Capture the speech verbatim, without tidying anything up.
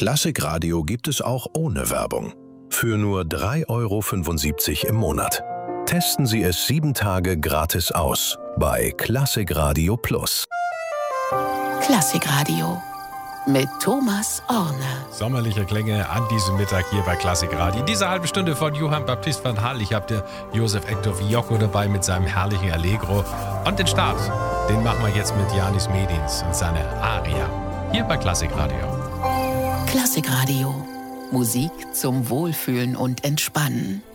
Klassikradio gibt es auch ohne Werbung. Für nur drei Euro fünfundsiebzig im Monat. Testen Sie es sieben Tage gratis aus bei Klassikradio Plus. Klassikradio mit Thomas Orne. Sommerliche Klänge an diesem Mittag hier bei Klassikradio. Diese halbe Stunde von Johann Baptist van Hal. Ich habe den Josef Hector Fiocco dabei mit seinem herrlichen Allegro. Und den Start, den machen wir jetzt mit Janis Medins und seiner Aria. Hier bei Klassikradio. Klassikradio. Musik zum Wohlfühlen und Entspannen.